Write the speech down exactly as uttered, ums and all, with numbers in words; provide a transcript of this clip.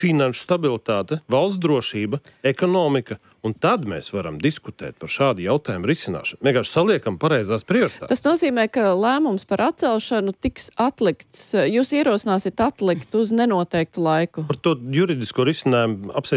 finanšu stabilitāte, valsts drošība, ekonomika, un tad mēs varam diskutēt par šādu jautājumu risināšanu. Vienkārši saliekam pareizās prioritātes. Tas nozīmē, ka lēmums par atcelšanu tiks atlikts. Jūs ierosināsiet atlikt uz nenoteiktu laiku. Par to juridisko risinājumu apsēst